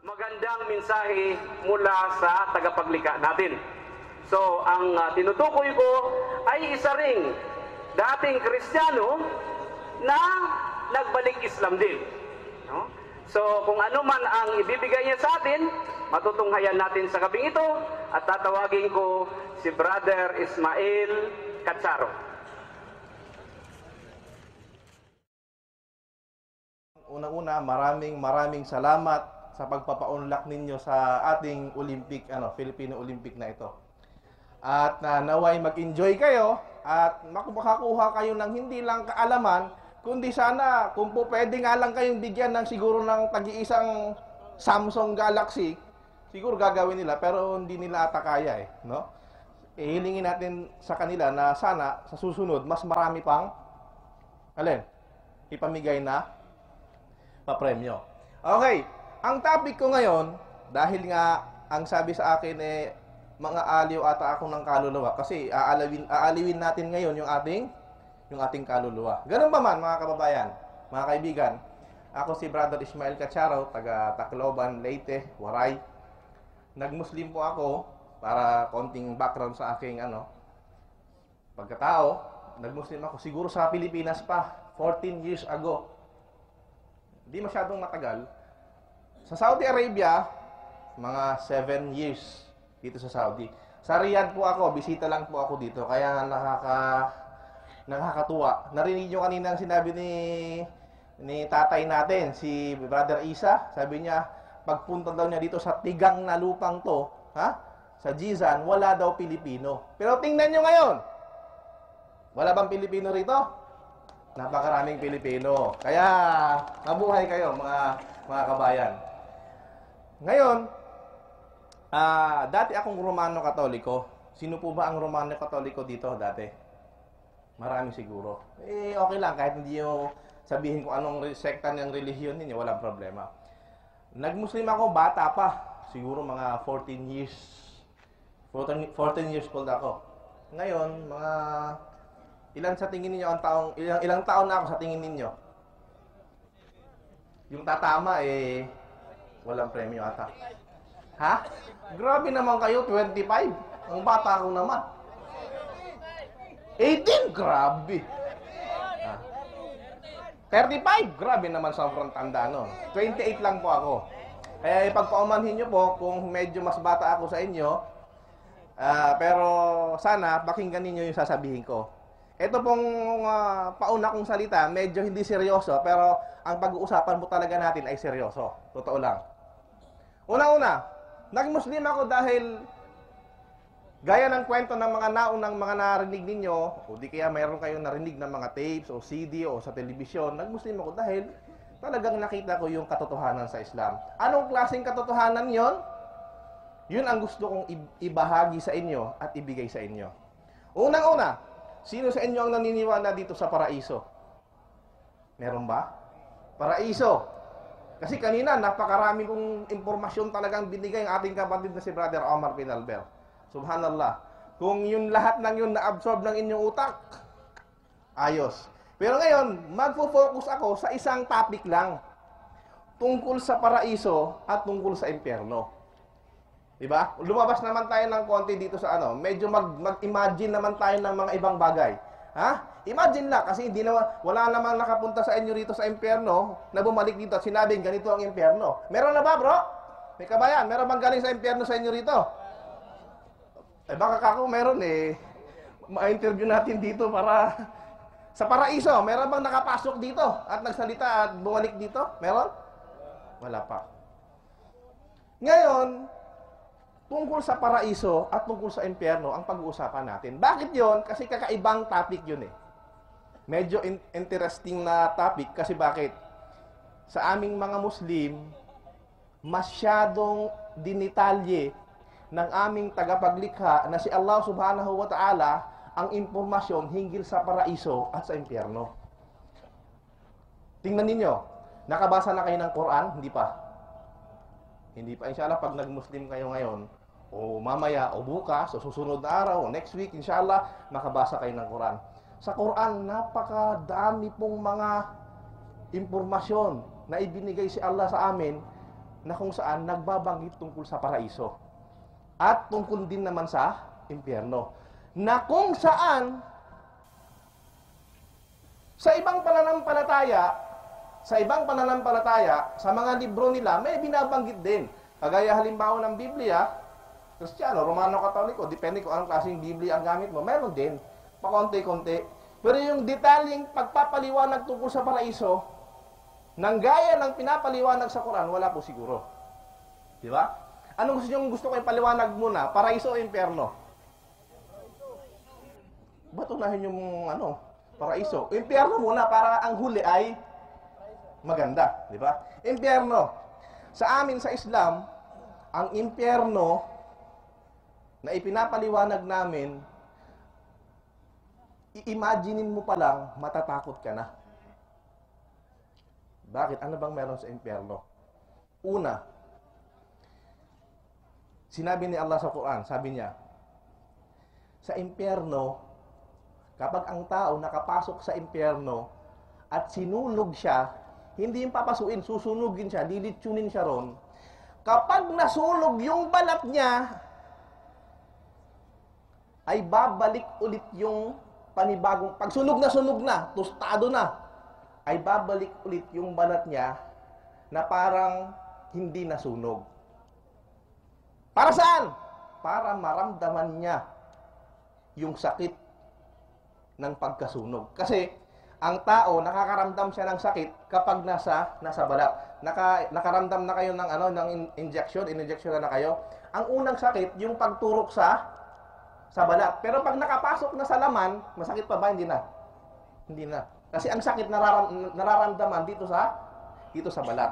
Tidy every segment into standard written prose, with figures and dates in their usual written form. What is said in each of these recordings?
magandang mensahe mula sa tagapaglikha natin. So, ang tinutukoy ko ay isa ring dating Kristiyano na nagbalik Islam din. No? So, kung ano man ang ibibigay niya sa atin, matutunghayan natin sa gabing ito at tatawagin ko si Brother Ismael Catsaro. Unang-una, maraming salamat sa pagpapaunlak ninyo sa ating Filipino Olympic na ito. At naway mag-enjoy kayo at makakuha kayo ng hindi lang kaalaman, kundi sana kung po pwede nga lang kayong bigyan ng siguro ng tag-iisang Samsung Galaxy, siguro gagawin nila pero hindi nila ata kaya no? Hilingin natin sa kanila na sana sa susunod mas marami pang ipamigay na papremyo. Okay, ang topic ko ngayon, dahil nga ang sabi sa akin mga aliw ata ako ng kaluluwa kasi aalawin natin ngayon yung ating kaluluwa. Ganun ba man mga kababayan, mga kaibigan? Ako si Brother Ismael Catsaro, taga Tacloban, Leyte, Waray. Nag-Muslim po ako para konting background sa aking pagkatao. Nag-Muslim ako siguro sa Pilipinas pa, 14 years ago. Hindi masyadong matagal. Sa Saudi Arabia, mga 7 years dito sa Saudi. Sa Riyadh po ako, bisita lang po ako dito. Kaya nakakatuwa. Narinig nyo kanina ang sinabi ni tatay natin, si Brother Isa. Sabi niya, pagpunta daw niya dito sa tigang na lupang to, sa Jizan, wala daw Pilipino. Pero tingnan nyo ngayon. Wala bang Pilipino rito? Napakaraming Pilipino. Kaya, mabuhay kayo mga kabayan. Ngayon, dati akong Romano Katoliko. Sino po ba ang Romano Katoliko dito dati? Marami siguro. Okay lang, kahit hindi nyo sabihin kung anong sekta ng relihiyon ninyo, walang problema. Nag-Muslim ako, bata pa. Siguro mga 14 years. 14 years old ako. Ngayon, ilan sa tingin niyo ang taong ilang taon na ako sa tingin ninyo? Yung tatama walang premyo ata. Ha? Grabe naman kayo, 25. Ang bata ko naman. 18, grabe. 35, grabe naman, sobrang tanda nun. 28 lang po ako. Kaya ipagpaumanhin nyo po kung medyo mas bata ako sa inyo. Pero sana pakinggan ninyo yung sasabihin ko. Ito pong pauna kong salita, medyo hindi seryoso, pero ang pag-uusapan po talaga natin ay seryoso. Totoo lang. Una-una, nag-Muslim ako dahil gaya ng kwento ng mga naunang mga narinig ninyo, o di kaya mayroon kayong narinig ng mga tapes o CD o sa telebisyon, nag-Muslim ako dahil talagang nakita ko yung katotohanan sa Islam. Anong klaseng katotohanan yon? Yun ang gusto kong ibahagi sa inyo at ibigay sa inyo. Unang-una, sino sa inyo ang naniniwala dito sa paraiso? Meron ba? Paraiso. Kasi kanina, napakarami kong impormasyon talagang binigay ang ating kapatid na si Brother Omar Pinalber. Subhanallah. Kung yun lahat ng yun na-absorb ng inyong utak, ayos. Pero ngayon, magfo-focus ako sa isang topic lang. Tungkol sa paraiso at tungkol sa impyerno. Diba? Lumabas naman tayo ng konti dito sa medyo mag-imagine naman tayo ng mga ibang bagay. Imagine lang, kasi wala namang nakapunta sa inyo rito sa impyerno na bumalik dito at sinabing ganito ang impyerno. Meron na ba, bro? May kabayan, meron bang galing sa impyerno sa inyo rito? Baka kako meron ma-interview natin dito para sa paraiso. Meron bang nakapasok dito at nagsalita at bumalik dito? Meron? Wala pa. Ngayon, tungkol sa paraiso at tungkol sa impyerno ang pag-uusapan natin. Bakit yon? Kasi kakaibang topic yun Medyo interesting na topic kasi bakit? Sa aming mga Muslim, masyadong dinitalye ng aming tagapaglikha na si Allah Subhanahu wa Ta'ala ang impormasyon hinggil sa paraiso at sa impyerno. Tingnan ninyo, nakabasa na kayo ng Quran? Hindi pa. Hindi pa. Inshallah, pag nag-Muslim kayo ngayon, o mamaya, o bukas, o susunod na araw, o next week, inshallah, makabasa kayo ng Quran. Sa Quran, napakadami pong mga impormasyon na ibinigay si Allah sa amin na kung saan nagbabanggit tungkol sa paraiso. At tungkol din naman sa impyerno. Na kung saan sa ibang pananampalataya, sa mga libro nila, may binabanggit din. Kagaya halimbawa ng Biblia, Kristiyano, Romano, Katoliko, depende kung anong klaseng Biblia ang gamit mo, meron din, pakonti-konti. Pero yung detalyeng pagpapaliwanag tungkol sa paraiso, nang gaya ng pinapaliwanag sa Quran, wala po siguro. Di ba? Anong gusto ko ipaliwanag muna? Paraiso o impyerno? Ba't unahin yung paraiso? Impyerno muna para ang huli ay maganda. Di ba? Impyerno. Sa amin sa Islam, ang impyerno na ipinapaliwanag namin, i-imaginein mo pa lang, matatakot ka na. Bakit? Ano bang meron sa impyerno? Una, sinabi ni Allah sa Quran, sabi niya, sa impyerno, kapag ang tao nakapasok sa impyerno at sinulog siya, hindi yung papasuin, susunugin siya, lilitsunin siya ron. Kapag nasulog yung balat niya, ay babalik ulit yung panibagong, pag sunog na, tostado na, ay babalik ulit yung balat niya na parang hindi nasunog. Para saan? Para maramdaman niya yung sakit ng pagkasunog. Kasi ang tao nakakaramdam siya ng sakit kapag nasa balat. Nakaramdam na kayo ng injection na kayo. Ang unang sakit yung pagturok sa balat. Pero pag nakapasok na sa laman, masakit pa ba? Hindi na. Hindi na. Kasi ang sakit nararamdaman dito sa balat.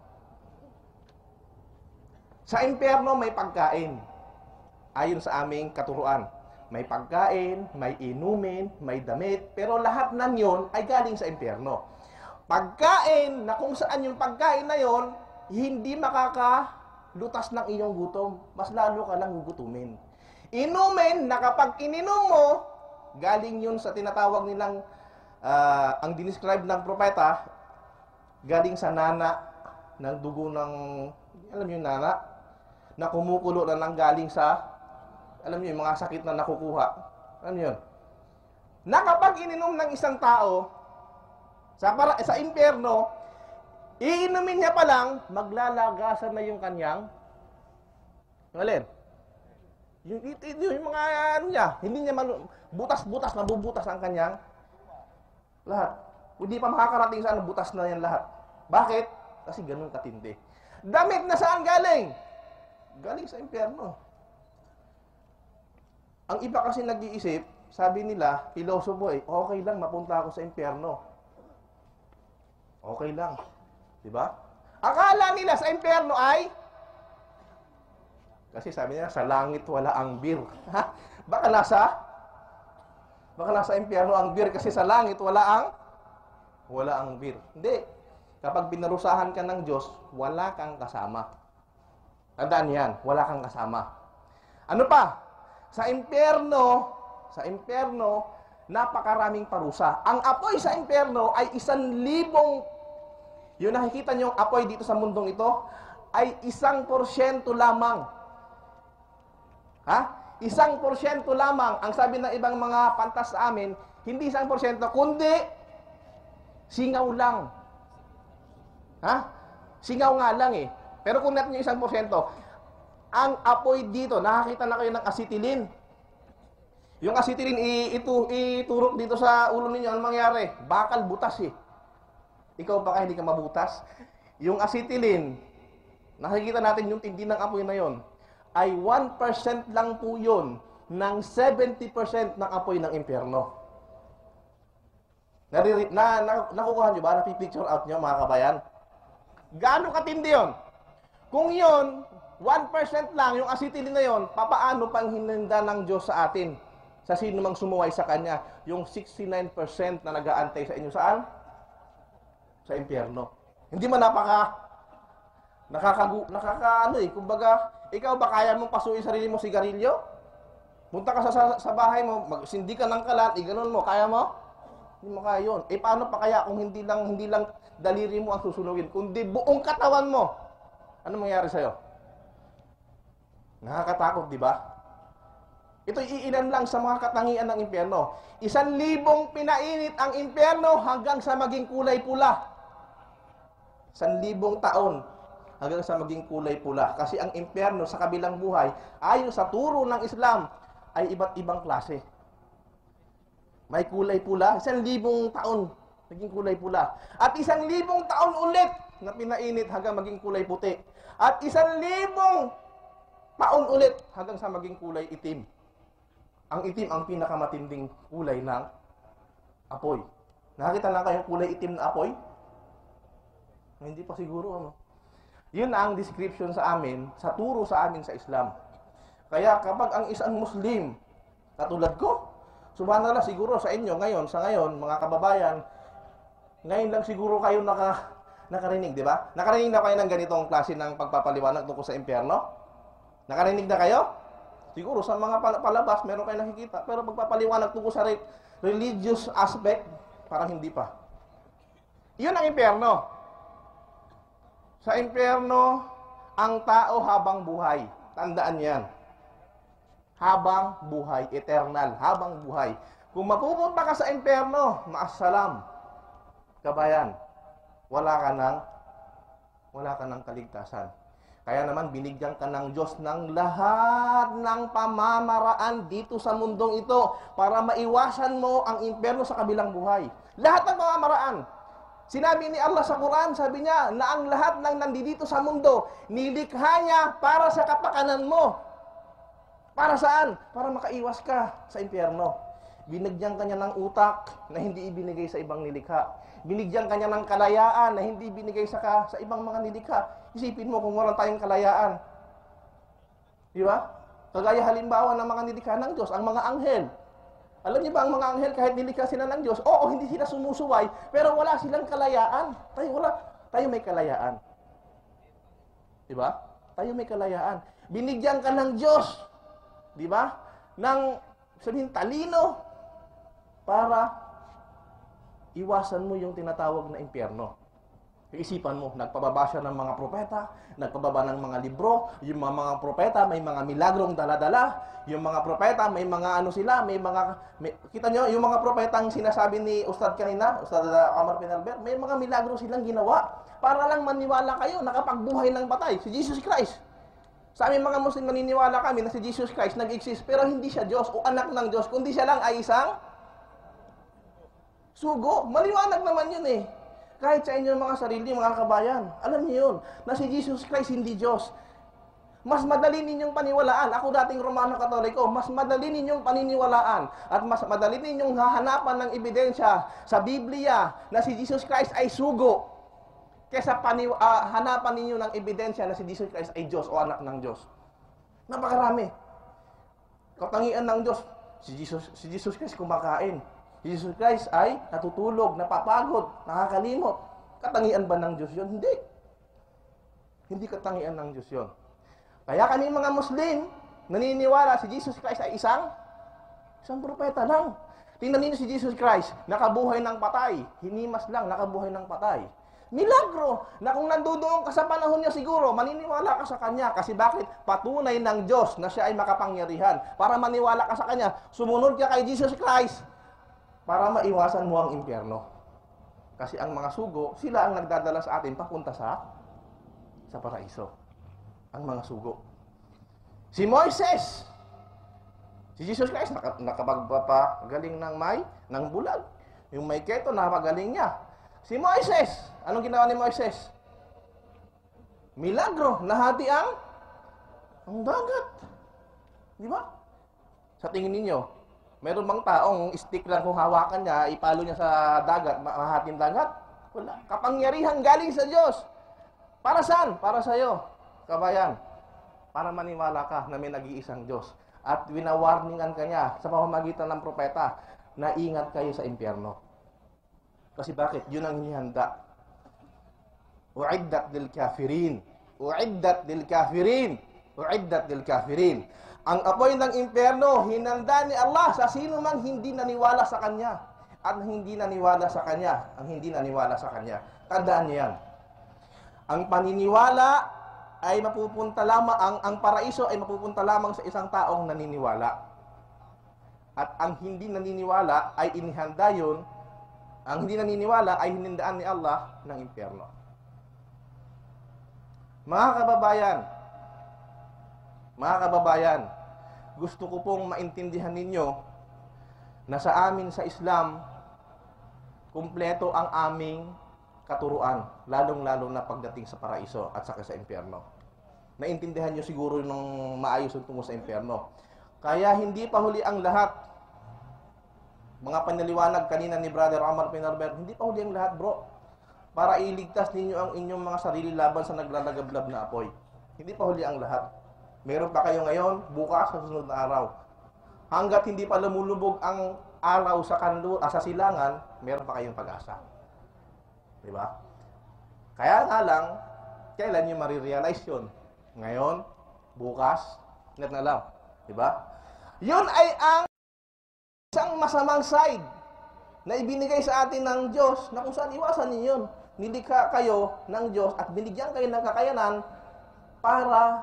Sa impyerno may pagkain. Ayon sa aming katuruan. May pagkain, may inumin, may damit, pero lahat ng yon ay galing sa impyerno. Pagkain, na kung saan yung pagkain na yon, hindi makakalutas ng iyong gutom. Mas lalo ka lang gugutumin. Inumin, na kapag ininom mo, galing yun sa tinatawag nilang, ang dinescribe ng propeta, galing sa nana, ng dugo ng, alam niyo yung nana, na kumukulo na nanggaling sa, alam niyo, yung mga sakit na nakukuha. Alam niyo yun? Na kapag ininom ng isang tao, sa impyerno, iinumin niya pa lang, maglalagasan na yung kanyang, alin? Yung mga ano niya, hindi niya butas-butas, mabubutas ang kanyang lahat. Hindi pa makakarating sa butas na yan lahat. Bakit? Kasi ganun katindi. Damit na saan galing? Galing sa impyerno. Ang iba kasi nag-iisip, sabi nila, pilosopo okay lang mapunta ako sa impyerno. Okay lang. Diba? Akala nila sa impyerno ay, kasi sabi nila, sa langit wala ang bir. Baka nasa impyerno ang bir kasi sa langit wala ang bir. Hindi. Kapag pinarusahan ka ng Diyos, wala kang kasama. Tandaan yan, wala kang kasama. Ano pa? Sa impyerno, napakaraming parusa. Ang apoy sa impyerno ay 1,000, yung nakikita niyo apoy dito sa mundong ito, ay 1% lamang. 1% lamang. Ang sabi ng ibang mga pantas sa amin, hindi 1%, kundi singaw lang. Singaw nga lang eh. Pero kung natin yung 1%, ang apoy dito, nakakita na kayo ng acetylene. Yung acetylene, iturok dito sa ulo ninyo, anong mangyari? Bakal butas eh. Ikaw baka hindi ka mabutas? Yung acetylene, nakikita natin yung tindi ng apoy na yon, ay 1% lang po yun ng 70% ng apoy ng impyerno. Nakukuha nyo ba? Napipicture out nyo mga kabayan? Gaano katindi yun? Kung yun, 1% lang yung acetylene na yon, papaano pang hininda ng Diyos sa atin? Sa sino mang sumuway sa Kanya, yung 69% na nag-aantay sa inyo saan? Sa impyerno. Hindi man kumbaga, ikaw ba kaya mong pasuin sarili mo sigarilyo? Punta ka sa bahay mo, magsindi ka ng kalat, iganon mo, kaya mo? Hindi mo kaya yun. Paano pa kaya kung hindi lang daliri mo ang susunugin, kundi buong katawan mo Ano mangyari sa'yo? Nakakatakot, di ba? Ito iilan lang sa mga katangian ng impyerno. 1,000 pinainit ang impyerno hanggang sa maging kulay pula. 1,000 taon hanggang sa maging kulay pula. Kasi ang impyerno sa kabilang buhay, ayon sa turo ng Islam, ay iba't ibang klase. May kulay pula, 1,000 taon naging kulay pula. At 1,000 taon ulit na pinainit hanggang maging kulay puti. At 1,000 taon ulit hanggang sa maging kulay itim. Ang itim ang pinakamatinding kulay ng apoy. Nakakita lang kayong kulay itim na apoy? Hindi pa siguro, ano? Yun ang description sa amin, sa turo sa amin sa Islam. Kaya kapag ang isang Muslim, katulad ko, subhanallah, siguro sa inyo ngayon, mga kababayan, ngayon lang siguro kayo nakarinig, di ba? Nakarinig na kayo ng ganitong klase ng pagpapaliwanag tungkol sa impyerno? Nakarinig na kayo? Siguro sa mga palabas, meron kayo nakikita. Pero pagpapaliwanag tungkol sa religious aspect, parang hindi pa. Yun ang impyerno. Sa impyerno, ang tao habang buhay. Tandaan yan. Habang buhay, eternal, habang buhay. Kung mapupunta ka sa impyerno, maasalam, kabayan, wala ka ng kaligtasan. Kaya naman, binigyan ka ng Diyos ng lahat ng pamamaraan dito sa mundong ito para maiwasan mo ang impyerno sa kabilang buhay. Lahat ng pamamaraan. Sinabi ni Allah sa Quran, sabi niya, na ang lahat ng nandito sa mundo, nilikha niya para sa kapakanan mo. Para saan? Para makaiwas ka sa impyerno. Binigyan ka niya ng utak na hindi ibinigay sa ibang nilikha. Binigyan ka niya ng kalayaan na hindi binigay sa ibang mga nilikha. Isipin mo kung wala tayong kalayaan. Di ba? Kagaya halimbawa ng mga nilikha ng Diyos, ang mga anghel. Alam niyo ba ang mga anghel kahit nilikha sila ng Diyos, oo, hindi sila sumusuway, pero wala silang kalayaan. Tayo may kalayaan. Di ba? Tayo may kalayaan. Binigyan ka ng Diyos, di ba? Ng sabihin talino para iwasan mo yung tinatawag na impyerno. Isipan mo, nagpababa siya ng mga propeta, nagpababa ng mga libro, yung mga propeta may mga milagrong dala-dala, yung mga propeta may mga kita nyo, yung mga propetang sinasabi ni Ustad kanina, Ustad Amar Pinalber, may mga milagro silang ginawa para lang maniwala kayo, nakapagbuhay ng patay, si Jesus Christ. Sa aming mga Muslim, naniniwala kami na si Jesus Christ nag-exist, pero hindi siya Diyos o anak ng Diyos, kundi siya lang ay isang sugo. Maliwanag naman yun eh. Kahit sa inyong mga sarili, mga kabayan, alam niyo yun, na si Jesus Christ hindi Diyos. Mas madali ninyong paniwalaan. Ako dating Romano Katoliko, mas madali ninyong paniniwalaan at mas madali ninyong hahanapan ng ebidensya sa Biblia na si Jesus Christ ay sugo kaysa hanapan ninyo ng ebidensya na si Jesus Christ ay Diyos o anak ng Diyos. Napakarami. Katangian ng Diyos, si Jesus Christ kumakain. Jesus Christ ay natutulog, napapagod, nakakalimot. Katangian ba ng Diyos yun? Hindi. Hindi katangian ng Diyos yun. Kaya kami mga Muslim, naniniwala si Jesus Christ ay isang propeta lang. Tingnan niyo si Jesus Christ, nakabuhay ng patay. Hinimas lang, nakabuhay ng patay. Milagro, na kung nandoon ka sa panahon niya siguro, maniniwala ka sa Kanya. Kasi bakit? Patunay ng Diyos na siya ay makapangyarihan. Para maniwala ka sa Kanya, sumunod ka kay Jesus Christ para maiwasan mo ang impyerno. Kasi ang mga sugo, sila ang nagdadala sa atin papunta sa paraiso. Ang mga sugo. Si Moises, si Jesus Christ, nakapagpapagaling ng bulag. Yung may keto, napagaling niya. Si Moises, anong ginawa ni Moises? Milagro, nahati ang dagat. Di ba? Sa tingin ninyo, meron bang taong stick lang kung hawakan niya, ipalo niya sa dagat, mahahating dagat? Wala. Kapangyarihan galing sa Diyos. Para saan? Para sa'yo, kabayan. Para maniwala ka na may nag-iisang Diyos. At winawarningan ka niya sa pamamagitan ng propeta na ingat kayo sa impyerno. Kasi bakit? Yun ang hinihanda. U'iddat lil kafirin. U'iddat lil kafirin. U'iddat lil kafirin. Ang apoy ng impyerno, hinanda ni Allah sa sino mang hindi naniwala sa Kanya. At hindi naniwala sa Kanya. Ang hindi naniwala sa Kanya. Tandaan niyo yan. Ang paniniwala ay mapupunta lamang, ang paraiso ay mapupunta lamang sa isang taong naniniwala. At ang hindi naniniwala ay inihanda yun, ang hindi naniniwala ay hinindaan ni Allah ng impyerno. Mga kababayan, gusto ko pong maintindihan ninyo na sa amin sa Islam, kumpleto ang aming katuruan, lalong-lalo na pagdating sa paraiso at saka sa impyerno. Naintindihan nyo siguro nung maayos yung tungo sa impyerno. Kaya hindi pa huli ang lahat. Mga panaliwanag kanina ni Brother Omar Pinarber, hindi pa huli ang lahat, bro. Para iligtas ninyo ang inyong mga sarili laban sa naglalagablab na apoy. Hindi pa huli ang lahat. Meron pa kayo ngayon, bukas sa susunod na araw. Hanggat hindi pa lumulubog ang araw sa silangan, meron pa kayong pag-asa. Diba? Kaya nga lang, kailan nyo marirealize yun? Ngayon, bukas, net na lang. Diba? Yun ay ang isang masamang side na ibinigay sa atin ng Diyos na kung saan iwasan niyo yun. Nilikha kayo ng Diyos at binigyan kayo ng kakayanan para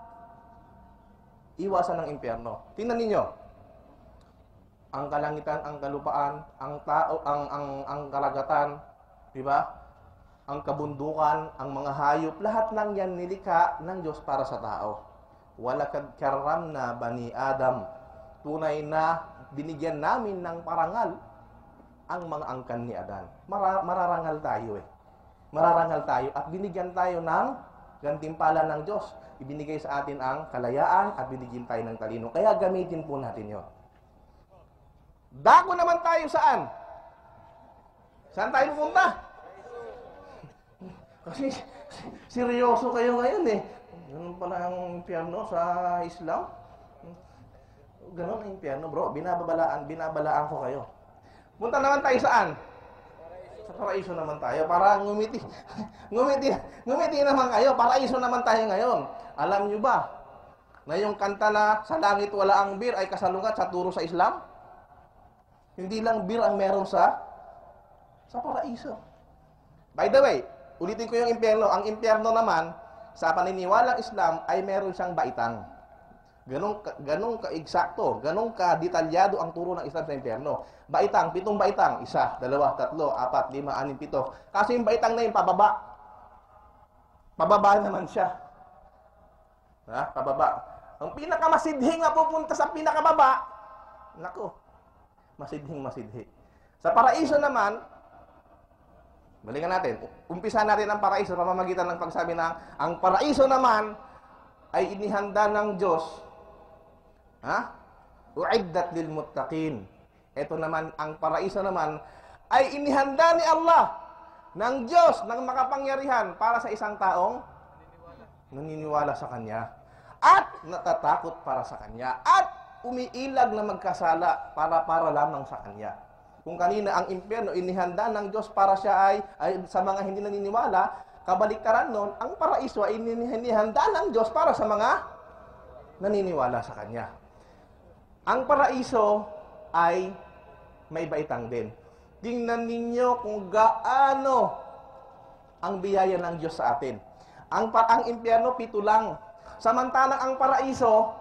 iwasan ng impyerno. Tingnan ninyo. Ang kalangitan, ang kalupaan, ang tao, ang karagatan, di ba? Ang kabundukan, ang mga hayop, lahat ng yan nilikha ng Diyos para sa tao. Walakad karramna bani Adam. Tunay na binigyan namin ng parangal ang mga angkan ni Adan. Mararangal tayo eh. Mararangal tayo at binigyan tayo ng gantimpala ng Diyos. Ibinigay sa atin ang kalayaan at binigyan tayo ng talino. Kaya gamitin po natin yun. Dako naman tayo saan? Saan tayo pupunta? Kasi seryoso kayo ngayon eh. Ganun pala ang impyerno sa Islam. Ganun ang impyerno, bro. Binabalaan ko kayo. Punta naman tayo saan? Sa paraiso naman tayo. Para ngumiti naman kayo. Paraiso naman tayo ngayon. Alam nyo ba na yung kanta na sa langit wala ang bir ay kasalungat sa turo sa Islam? Hindi lang bir ang meron sa paraiso. By the way, ulitin ko yung impyerno. Ang impyerno naman, sa paniniwalang Islam, ay meron siyang baitang. Ganong ka-eksakto, ganong ka-detalyado ang turo ng Islam sa impyerno. Baitang, 7 baitang. 1, 2, 3, 4, 5, 6, 7. Kasi yung baitang na yun, pababa. Pababa naman siya. Ha? Pababa. Ang pinakamasidhi nga pupunta sa pinakababa, nako, masidhing-masidhi. Sa paraiso naman, balikan natin. Umpisa natin ang paraiso sa pamamagitan ng pagsabi na ang paraiso naman ay inihanda ng Diyos. Ha? Uiddat lil muttaqin. Ito naman, ang paraiso naman ay inihanda ni Allah ng Diyos, ng makapangyarihan para sa isang taong naniniwala sa Kanya at natatakot para sa Kanya at umiilag na magkasala para lamang sa Kanya. Kung kanina ang impyerno inihanda ng Diyos para siya ay sa mga hindi naniniwala, kabaliktaran nun, ang paraiso ay inihanda ng Diyos para sa mga naniniwala sa Kanya. Ang paraiso ay may baitang din. Tingnan ninyo kung gaano ang biyaya ng Diyos sa atin. Ang impyerno, 7 lang. Samantalang ang paraiso,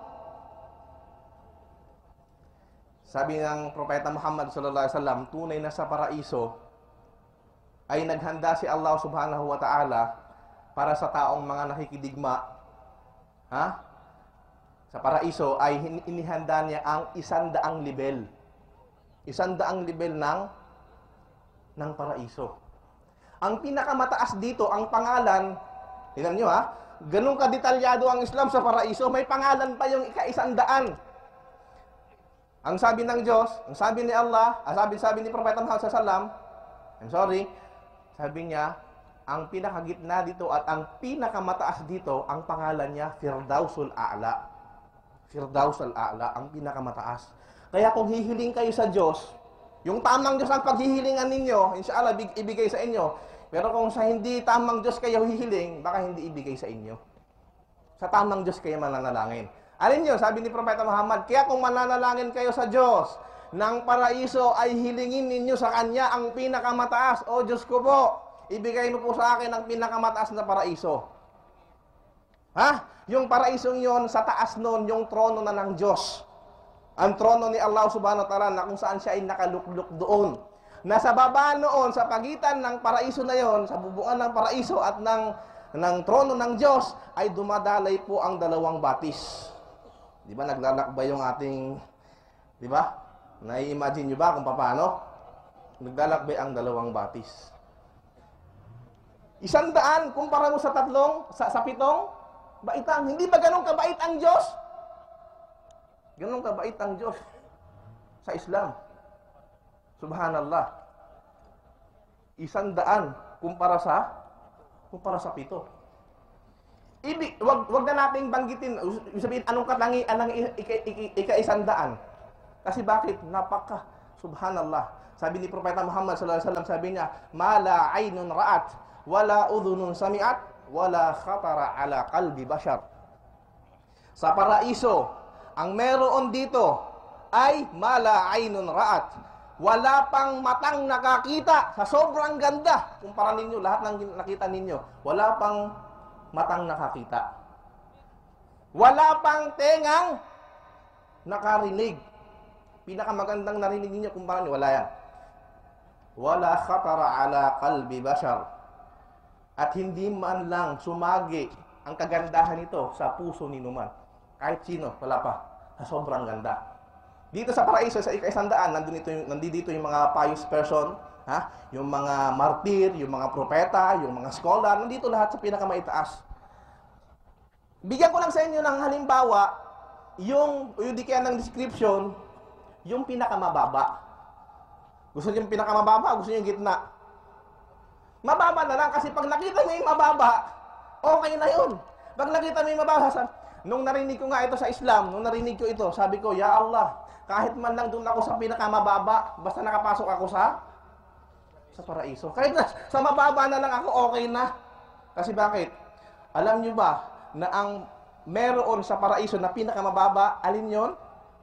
sabi ng Propeta Muhammad sallallahu alaihi wasallam, tunay na sa paraiso ay naghanda si Allah subhanahu wa ta'ala para sa taong mga nakikidigma. Ha? Sa paraiso ay inihanda niya ang 100 level. 100 level ng paraiso. Ang pinakamataas dito, ang pangalan, tingnan nyo ha, ganun kadetalyado ang Islam sa paraiso, may pangalan pa yung ika-100. Ang sabi ng Diyos, ang sabi ni Allah, sabi ni Propeta Muhammad sallallahu alaihi wasallam, sabi niya, ang pinakagitna dito at ang pinakamataas dito, ang pangalan niya, Firdausul A'la. Firdausul A'la, ang pinakamataas. Kaya kung hihiling kayo sa Diyos, yung tamang Diyos ang paghihilingan ninyo, inshallah, ibigay sa inyo. Pero kung sa hindi tamang Diyos kayo hihiling, baka hindi ibigay sa inyo. Sa tamang Diyos kayo mananalangin. Alin nyo, sabi ni Propeta Muhammad, kaya kung mananalangin kayo sa Diyos, ng paraiso ay hilingin ninyo sa Kanya ang pinakamataas. O Diyos ko po, ibigay mo po sa akin ang pinakamataas na paraiso. Ha? Yung paraisong yon, sa taas nun, yung trono na ng Diyos. Ang trono ni Allah subhanahu wa ta'ala na kung saan siya ay nakalukluk doon. Nasa baba noon, sa pagitan ng paraiso na yon, sa bubuan ng paraiso at ng trono ng Diyos, ay dumadalay po ang dalawang batis. Di ba naglalakbay yung ating, di ba? Nai-imagine nyo ba kung paano? Naglalakbay ang dalawang batis. 100 kumpara mo sa sa 7 baitang. Hindi ba ganun kabait ang Diyos? Ganun kabait ang Diyos sa Islam. Subhanallah. 100 kumpara sa 7. Wag na nating banggitin, sabihin anong katangi anang ika-100. Kasi bakit? Subhanallah. Sabi ni Propeta Muhammad sallallahu alaihi wasallam, sabi niya, "Mala aynun ra'at, wala udhunun sami'at, wala khatara ala qalbi bashar." Sa paraiso, ang meron dito ay mala aynun ra'at. Wala pang matang nakakita sa sobrang ganda. Kumpara ninyo, lahat ng nakita ninyo, wala pang matang nakakita. Wala pang tengang nakarinig. Pinakamagandang narinig ninyo, kumpara ninyo, wala yan. Wala khatara ala qalbi bashar. At hindi man lang sumagi ang kagandahan nito sa puso ni numan. Kahit sino, wala pa. Sa sobrang ganda. Dito sa paraiso, sa ika-100, nandito yung mga pious person, ha? Yung mga martir, yung mga propeta, yung mga scholar, nandito lahat sa pinakamaitaas. Bigyan ko lang sa inyo ng halimbawa, yung di kaya ng description, yung pinakamababa. Gusto niyo yung pinakamababa, gusto niyo yung gitna? Mababa na lang kasi pag nakita mo yung mababa, okay na yun. Pag nakita mo yung mababa, nung narinig ko nga ito sa Islam, nung narinig ko ito, sabi ko, Ya Allah, kahit man lang doon ako sa pinakamababa, basta nakapasok ako sa paraiso. Kahit na, sa mababa na lang ako, okay na. Kasi bakit? Alam nyo ba na ang meron sa paraiso na pinakamababa, alin yon?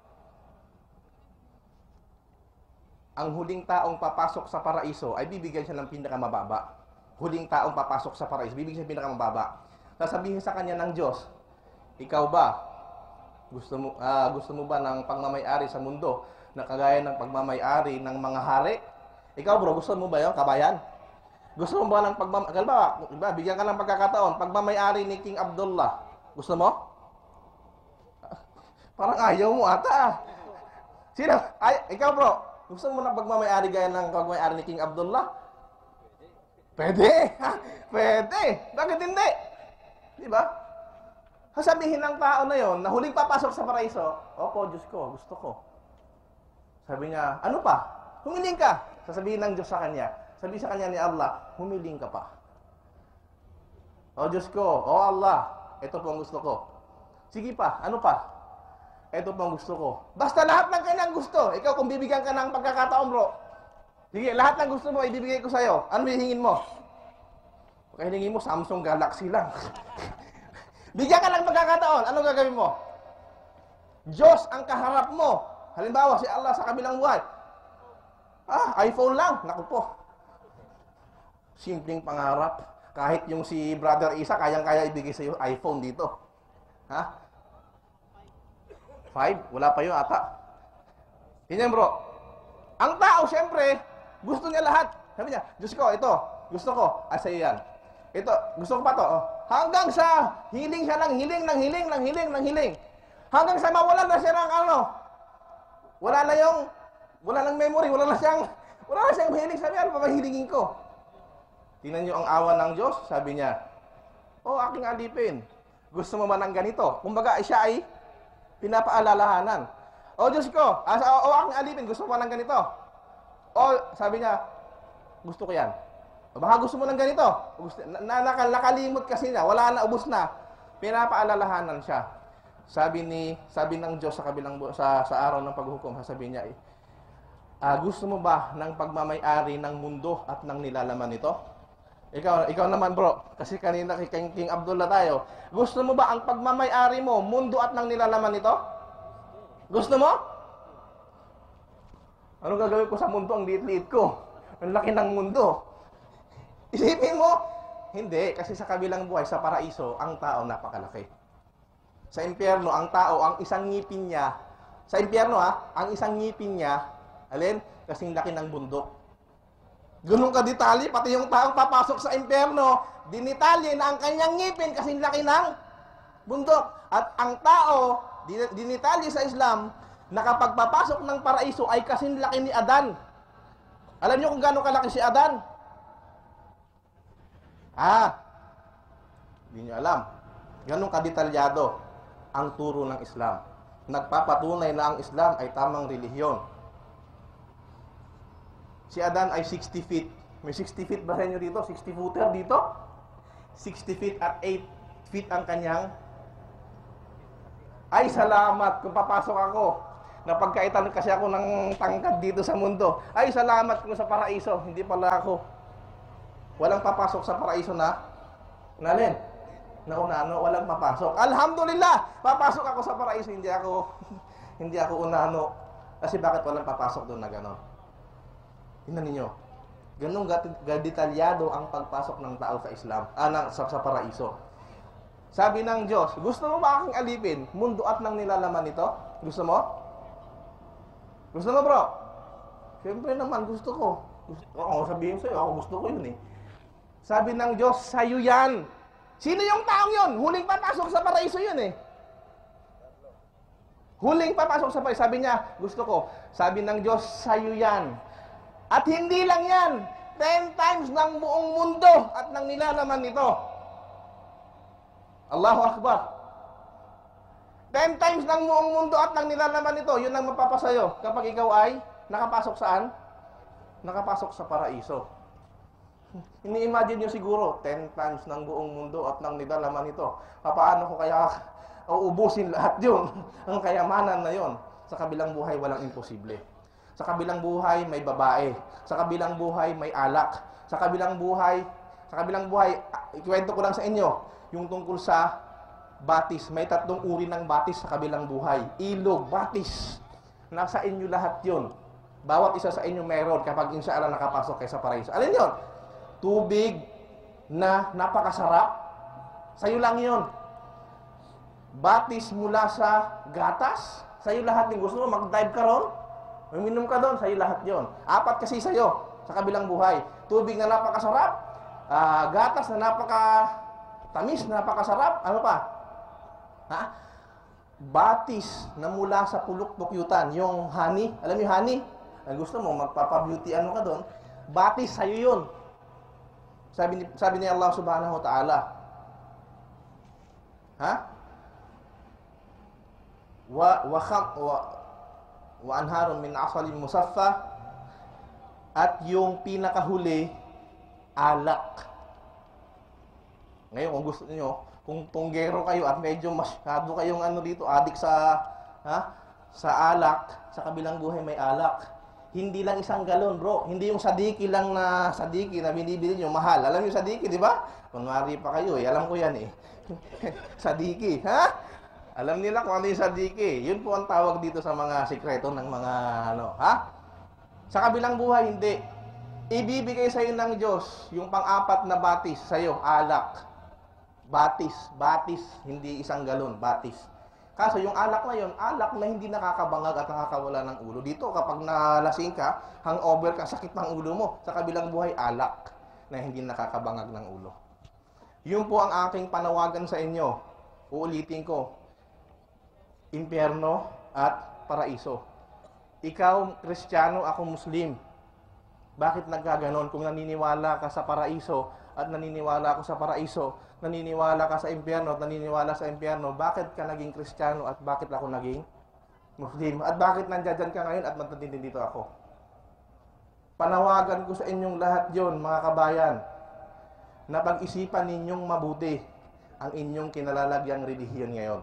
Ang huling taong papasok sa paraiso ay bibigyan siya ng pinakamababa. Huling taong papasok sa paraiso, bibigyan siya ng pinakamababa. Sasabihin sa kanya ng Diyos, ikaw ba, gusto mo ba ng pagmamay-ari sa mundo na kagaya ng pagmamay-ari ng mga hari? Ikaw bro, gusto mo ba yun, kabayan? Gusto mo ba ng bigyan ka ng pagkakataon, pagmamay-ari ni King Abdullah, gusto mo? Parang ayaw mo ata. Sino? Ikaw bro, gusto mo ng pagmamay-ari gaya ng pagmamay-ari ni King Abdullah? Pwede. Pwede. Bakit hindi? Di ba? Sasabihin ng tao na yon na huling papasok sa paraiso, opo, Diyos ko, gusto ko. Sabi niya, ano pa? Humiling ka. Sasabihin ng Diyos sa kanya. Sabi sa kanya ni Allah, humiling ka pa. O Diyos ko, o Allah, ito po ang gusto ko. Sige pa, ano pa? Ito po ang gusto ko. Basta lahat ng kanyang gusto. Ikaw, kung bibigyan ka ng pagkakataon, bro, sige, lahat ng gusto mo, ibibigay ko sa'yo. Ano hihingin mo? Kaya hingin mo, Samsung Galaxy lang. Bigyan ka lang pagkakataon. Anong gagawin mo? Diyos ang kaharap mo. Halimbawa, si Allah sa kabilang buhay. iPhone lang. Naku po. Simpleng pangarap. Kahit yung si Brother Isa, kayang-kaya ibigay sa iyo iPhone dito. Ha? 5? Wala pa yun ata. Ganyan bro. Ang tao, syempre, gusto niya lahat. Sabi niya, Diyos ko, ito. Gusto ko. Sa'yo yan. Ito, gusto ko pa to. Hanggang sa hiling siya ng hiling. Hanggang sa mawalan na siya ng wala nang memory, wala na siyang hiling. Sabi, ano pa mahilingin ko? Tingnan niyo ang awa ng Diyos, sabi niya, aking alipin, gusto mo ba ng ganito? Kumbaga, siya ay pinapaalalahanan. Diyos ko, aking alipin, gusto mo ba ng ganito? Sabi niya, gusto ko yan. Baka gusto mo ng ganito. Nakalimot kasi niya, wala na, ubos na. Pinapaalalahanan siya. Sabi ng Diyos sa araw ng paghuhukom, sasabihin niya, gusto mo ba ng pagmamay-ari ng mundo at ng nilalaman nito? Ikaw naman bro, kasi kanina kay King Abdullah tayo. Gusto mo ba ang pagmamay-ari mo, mundo at ng nilalaman nito? Gusto mo? Ano gagawin ko sa mundo? Ang liit-liit ko. Ang laki ng mundo. Isipin mo, Hindi, kasi sa kabilang buhay, sa paraiso, ang tao napakalaki. Sa impyerno, ang tao, ang isang ngipin niya, sa impyerno ang isang ngipin niya, alin? Kasing laki ng bundok. Ganun ka detalye, pati yung taong papasok sa impyerno, dinitalye na ang kanyang ngipin kasing laki ng bundok. At ang tao, dinitalye sa Islam, na kapag papasok ng paraiso ay kasing laki ni Adan. Alam niyo kung gaano kalaki si Adan? Hindi niyo alam. Ganun kadetalyado ang turo ng Islam. Nagpapatunay na ang Islam ay tamang relihiyon. Si Adan ay 60 feet. May 60 feet ba sa inyo dito? 60 footer dito? 60 feet at 8 feet ang kanyang. Ay, salamat kung papasok ako. Napagkaitan kasi ako ng tangkad dito sa mundo. Ay, salamat kung sa paraiso. Hindi pala ako. Walang papasok sa paraiso na alin? Naunano, walang papasok. Alhamdulillah, papasok ako sa paraiso. Hindi ako unano. Kasi bakit walang papasok doon na gano'n? Tingnan ninyo. Ganun detalyado ang pagpasok ng tao sa Islam, sa paraiso. Sabi ng Diyos, gusto mo ba aking alipin? Mundo at nang nilalaman nito? Gusto mo? Gusto mo, bro? Siyempre naman, gusto ko. Sabihin sa'yo, ako gusto ko yun eh. Sabi ng Diyos, sa'yo yan. Sino yung taong yun? Huling papasok sa paraiso yun eh. Huling papasok sa paraiso. Sabi niya, gusto ko. Sabi ng Diyos, sa'yo yan. At hindi lang yan. 10 times ng buong mundo at ng nilalaman nito. Allahu Akbar. 10 times ng buong mundo at ng nilalaman nito. Yun ang mapapasayo kapag ikaw ay nakapasok saan? Nakapasok sa paraiso. Ini-imagine nyo siguro, 10 times ng buong mundo at ng nilalaman nito. Paano ko kaya uubusin lahat yun? Ang kayamanan na yon. Sa kabilang buhay, walang imposible. Sa kabilang buhay, may babae. Sa kabilang buhay, may alak. Sa kabilang buhay, ikwento ko lang sa inyo, yung tungkol sa batis. May 3 uri ng batis sa kabilang buhay. Ilog, batis. Nasa inyo lahat yun. Bawat isa sa inyo meron kapag inshallah nakapasok kayo sa paraiso. Alin yun? Tubig na napakasarap. Sa'yo lang yun. Batis mula sa gatas. Sa'yo lahat yung gusto mo. Mag-dive ka ron. Uminom ka doon. Sa'yo lahat yun. 4 kasi sa'yo sa kabilang buhay. Tubig na napakasarap. Gatas na napakatamis, napakasarap. Ano pa? Batis na mula sa pulok-pukyutan. Yung honey. Alam yung honey? Ang gusto mo, magpapabeauty ano ka doon. Batis, sa'yo yun. Sabi ni Allah subhanahu wa ta'ala. Wa anharun min asalin musaffa. At yung pinakahuli, alak. Ngayon, kung gusto niyo, kung tunggero kayo at medyo masyado kayong adik sa alak, sa kabilang buhay may alak. Hindi lang 1 galon, bro. Hindi yung sadiki lang na sadiki na binibili nyo, mahal. Alam yung sadiki, di ba? Kunwari pa kayo, alam ko yan eh. Sadiki, Alam nila kung ano yung sadiki. Yun po ang tawag dito sa mga sikreto ng mga Sa kabilang buhay, hindi. Ibibigay sa'yo ng Diyos yung pang-4 na batis sa'yo, alak. Batis, hindi 1 galon, batis. Kaso yung alak na yun, alak na hindi nakakabangag at nakakawala ng ulo. Dito kapag nalasing ka, hangover ka, sakit ng ulo mo. Sa kabilang buhay, alak na hindi nakakabangag ng ulo. Yun po ang aking panawagan sa inyo. Uulitin ko. Impyerno at paraiso. Ikaw, Kristiyano, ako Muslim. Bakit nagkaganon? Kung naniniwala ka sa paraiso at naniniwala ako sa paraiso, naniniwala ka sa impyerno at naniniwala sa impyerno, bakit ka naging Kristiyano at bakit ako naging Muslim? At bakit nandiyan ka ngayon at matutindin dito ako? Panawagan ko sa inyong lahat yon, mga kabayan, na pag-isipan ninyong mabuti ang inyong kinalalagyang relihiyon ngayon.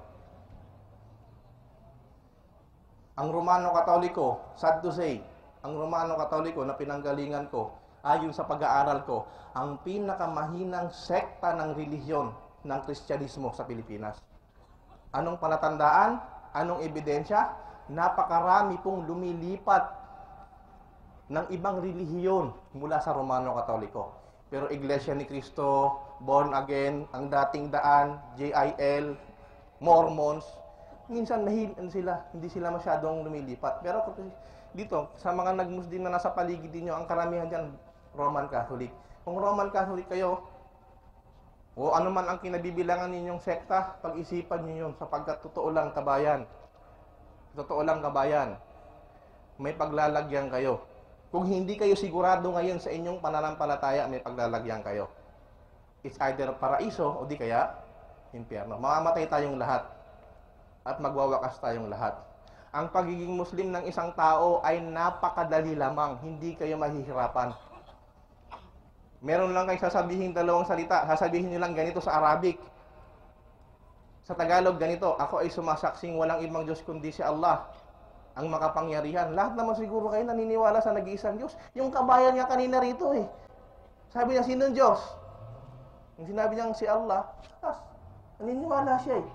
Ang Romano Katoliko, sad to say, ang Romano Katoliko na pinanggalingan ko, ayon sa pag-aaral ko, ang pinakamahinang sekta ng relihiyon ng Kristyanismo sa Pilipinas. Anong palatandaan? Anong ebidensya? Napakarami pong lumilipat ng ibang relihiyon mula sa Romano Katoliko. Pero Iglesia ni Cristo, born again, ang dating daan, JIL, Mormons. Minsan sila, hindi sila masyadong lumilipat. Pero dito, sa mga nag-Muslim na nasa paligid niyo, ang karamihan dyan, Roman Catholic. Kung Roman Catholic kayo, o ano man ang kinabibilangan ninyong sekta, pag-isipan niyo yun, sapagkat totoo lang kabayan. Totoo lang kabayan. May paglalagyan kayo. Kung hindi kayo sigurado ngayon sa inyong pananampalataya, may paglalagyan kayo. It's either paraiso o di kaya impyerno. Mamamatay tayong lahat at magwawakas tayong lahat. Ang pagiging Muslim ng isang tao ay napakadali lamang. Hindi kayo mahihirapan. Meron lang kayo sasabihin dalawang salita. Sasabihin nyo lang ganito sa Arabic. Sa Tagalog ganito, ako ay sumasaksing walang ibang Diyos kundi si Allah, ang makapangyarihan. Lahat naman siguro kayo naniniwala sa nag-iisang Diyos. Yung kabayan niya kanina rito eh. Sabi niya, sinong Diyos? Yung sinabi niyang si Allah, naniniwala siya eh.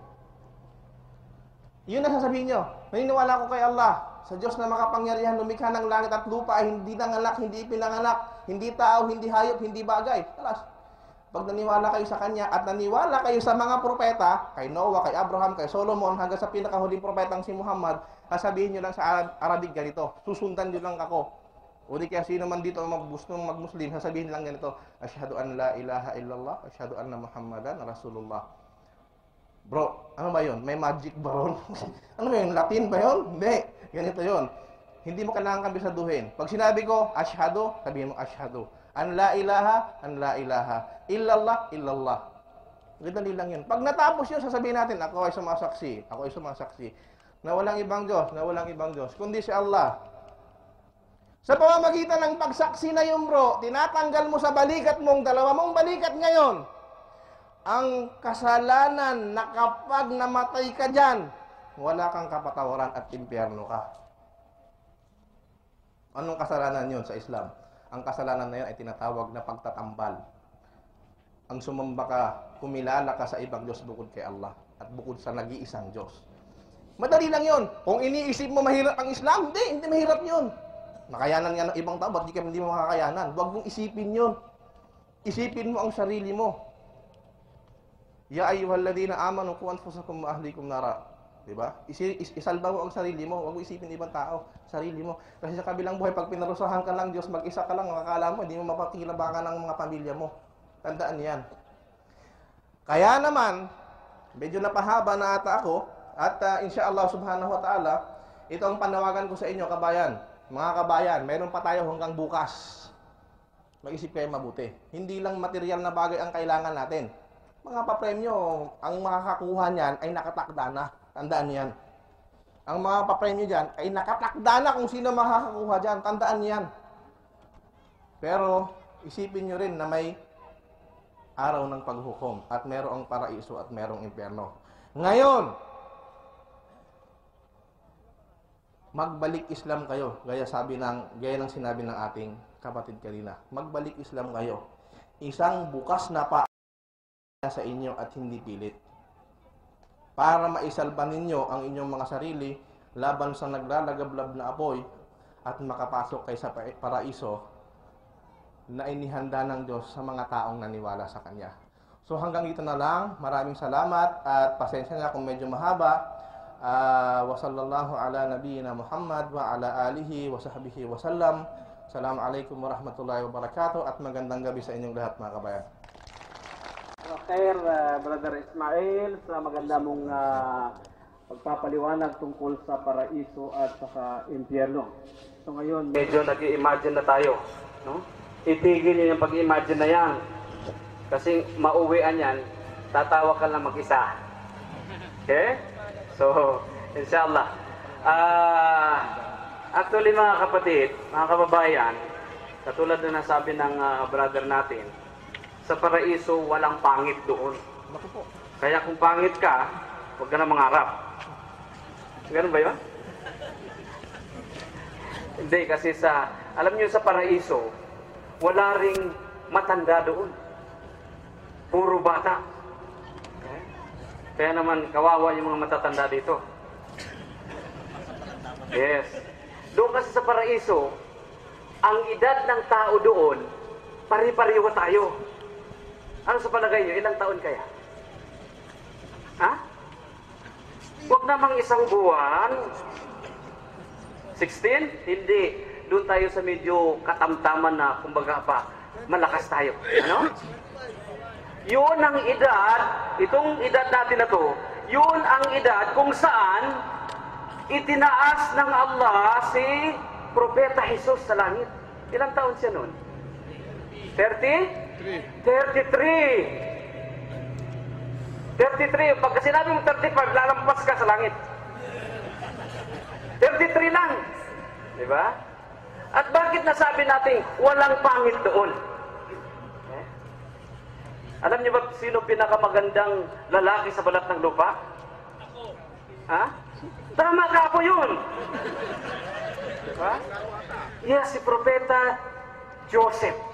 Yun ang sasabihin niyo. Naniniwala ko kay Allah, sa Diyos na makapangyarihan, lumikha ng langit at lupa, ay hindi nanganak, hindi pinanganak, hindi tao, hindi hayop, hindi bagay. Alas, pag naniwala kayo sa Kanya at naniwala kayo sa mga propeta, kay Noah, kay Abraham, kay Solomon, hanggang sa pinakahuling propetang si Muhammad, sasabihin nyo lang sa Arabic ganito, susundan nyo lang ako. O di kaya sino man dito gustong mag-Muslim, sasabihin lang ganito, Asyhadu an la ilaha illallah, asyhadu anna Muhammadan Rasulullah. Bro, ano ba yun? May magic ba ron? Ano ba yun? Latin ba yun? Hindi. Ganito yun. Hindi mo kailangan kabisaduhin. Pag sinabi ko, asyhadu, sabihin mo asyhadu. An la ilaha, illallah, illallah. Ganito lang yun. Pag natapos yun, sasabihin natin, ako ay sumasaksi. Na walang ibang Diyos, kundi si Allah. Sa pamamagitan ng pagsaksi na yun, bro, tinatanggal mo sa balikat mong, dalawa mong balikat ngayon, ang kasalanan na kapag namatay ka dyan, wala kang kapatawaran at impyerno ka. Anong kasalanan yun sa Islam? Ang kasalanan na yun ay tinatawag na pagtatambal. Ang sumamba ka, kumilala ka sa ibang Diyos bukod kay Allah at bukod sa nag-iisang Diyos. Madali lang yun. Kung iniisip mo mahirap ang Islam, hindi mahirap yun. Makayanan nga ng ibang tao, ba't hindi mo makakayanan? Huwag mong isipin yun. Isipin mo ang sarili mo. Ya ayyuhalladhina amanu qu anfusakum wa ahlikum nara. Diba? Isalba mo ang sarili mo, huwag mo isipin ibang tao, sarili mo. Kasi sa kabilang buhay, pag pinarusahan ka lang Diyos, mag-isa ka lang, makakala mo, hindi mo mapakilabakan ng mga pamilya mo. Tandaan yan. Kaya naman, medyo napahaba na ata ako, at insyaallah subhanahu wa ta'ala, ito ang panawagan ko sa inyo, kabayan. Mga kabayan, meron pa tayo hanggang bukas. Mag-isip kayo mabuti. Hindi lang material na bagay ang kailangan natin. Mga papremyo, ang makakakuha niyan ay nakatakda na. Tandaan niyan. Ang mga papremyo dyan ay nakatakda na kung sino makakakuha dyan. Tandaan niyan. Pero, isipin nyo rin na may araw ng paghukom at merong paraiso at merong impyerno. Ngayon, magbalik Islam kayo. Gaya ng sinabi ng ating kapatid kanina. Magbalik Islam kayo. Isang bukas na pa sa inyo at hindi pilit. Para maisalba ninyo ang inyong mga sarili laban sa naglalagablab na apoy at makapasok kayo sa paraiso na inihanda ng Diyos sa mga taong naniwala sa Kanya. So hanggang dito na lang. Maraming salamat at pasensya na kung medyo mahaba. Wa sallallahu ala nabiyyina Muhammad wa ala alihi wa sahbihi wa sallam. Assalamualaikum warahmatullahi wabarakatuh at magandang gabi sa inyong lahat, mga kabayan. Khair, Brother Ismail, sa maganda mong pagpapaliwanag tungkol sa paraiso at saka impyerno. So ngayon, medyo nag-i-imagine na tayo. No? Itigil niyo yung pag-imagine na yan. Kasi mauwian yan, tatawa ka lang mag-isa. Okay? So, inshallah. Actually mga kapatid, mga kababayan, katulad na nasabi ng brother natin, sa paraiso walang pangit doon. Kaya kung pangit ka, huwag ka na mangarap. Ganun ba yun? Hindi, kasi alam niyo sa paraiso, wala ring matanda doon. Puro bata. Okay? Kaya naman, kawawa yung mga matatanda dito. Yes. Doon kasi sa paraiso, ang edad ng tao doon, pari-pariwa tayo. Ano sa palagay niyo? Ilang taon kaya? Ha? Huwag namang isang buwan. 16? Hindi. Doon tayo sa medyo katamtaman na, kumbaga pa, malakas tayo. Ano? Yun ang edad, itong edad natin na to, yun ang edad kung saan itinaas ng Allah si Propeta Jesus sa langit. Ilang taon siya noon? 30? 33. Pagka sinabi mo 35, lalampas ka sa langit. 33 lang. Diba? At bakit nasabi natin walang pangit doon? Alam niyo ba sino pinakamagandang lalaki sa balat ng lupa? Ako. Ha? Tama ka po yun. Diba? Yes, si Propeta Joseph.